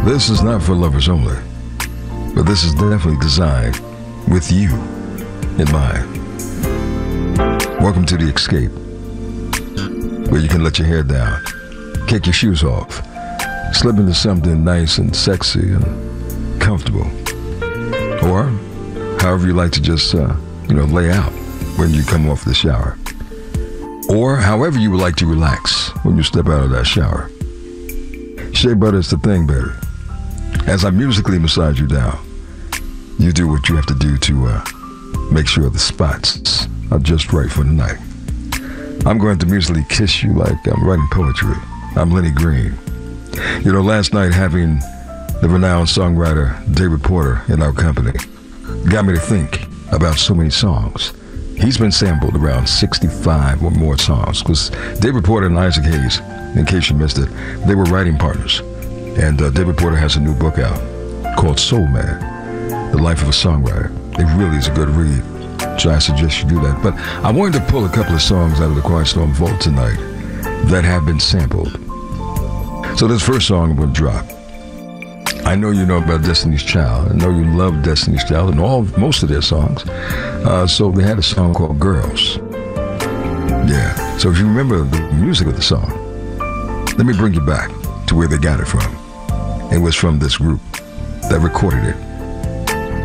This is not for lovers only, but this is definitely designed with you in mind. Welcome to The Escape, where you can let your hair down, kick your shoes off, slip into something nice and sexy and comfortable. Or however you like to just, lay out when you come off the shower. Or however you would like to relax when you step out of that shower. Shea butter is the thing, baby. As I musically massage you down, you do what you have to do to make sure the spots are just right for the night. I'm going to musically kiss you like I'm writing poetry. I'm Lenny Green. You know, last night having the renowned songwriter David Porter in our company got me to think about so many songs. He's been sampled around 65 or more songs, because David Porter and Isaac Hayes, in case you missed it, they were writing partners. And David Porter has a new book out called Soul Man, The Life of a Songwriter. It really is a good read, so I suggest you do that. But I wanted to pull a couple of songs out of the Quiet Storm Vault tonight that have been sampled. So this first song I'm going to drop. I know you know about Destiny's Child. I know you love Destiny's Child and most of their songs. So they had a song called Girls. Yeah, so if you remember the music of the song, let me bring you back to where they got it from. It was from this group that recorded it.